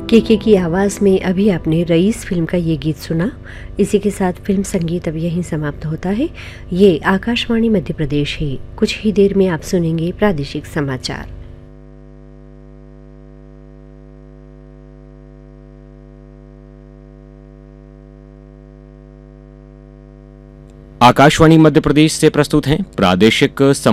केके की आवाज़ में अभी आपने रईस फिल्म का ये गीत सुना। इसी के साथ फिल्म संगीत अब यहीं समाप्त होता है। ये आकाशवाणी मध्य प्रदेश है। कुछ ही देर में आप सुनेंगे प्रादेशिक समाचार। आकाशवाणी मध्य प्रदेश से प्रस्तुत हैं प्रादेशिक